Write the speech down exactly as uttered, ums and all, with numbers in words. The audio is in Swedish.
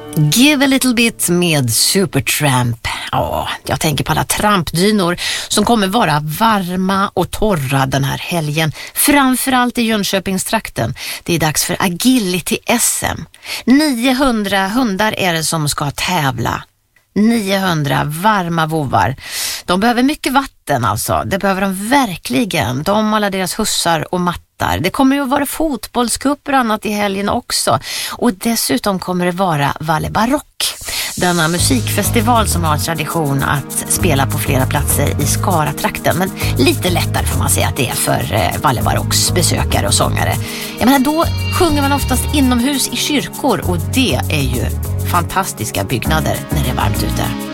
Give a little bit med Supertramp. Ja, jag tänker på alla trampdynor som kommer vara varma och torra den här helgen. Framförallt i Jönköpingstrakten. Det är dags för Agility-S M. niohundra hundar är det som ska tävla. niohundra varma vovar. De behöver mycket vatten alltså. Det behöver de verkligen. De, alla deras hussar och mattar. Det kommer ju att vara fotbollscuper och annat i helgen också. Och dessutom kommer det vara Valle Baroque. Denna musikfestival som har tradition att spela på flera platser i Skara-trakten. Men lite lättare får man säga att det är för eh, Valle Baroques besökare och sångare. Jag menar, då sjunger man oftast inomhus i kyrkor och det är ju fantastiska byggnader när det är varmt ute.